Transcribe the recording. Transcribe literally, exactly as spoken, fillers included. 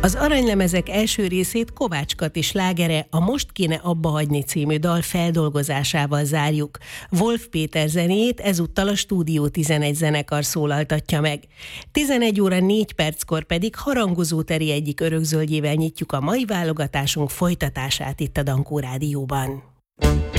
Az aranylemezek első részét Kovács Kati slágere, a Most kéne abba hagyni című dal feldolgozásával zárjuk. Wolf Péter zenéjét ezúttal a Stúdió tizenegy zenekar szólaltatja meg. tizenegy óra négy perckor pedig Harangozó Teri egyik örökzöldjével nyitjuk a mai válogatásunk folytatását itt a Dankó Rádióban.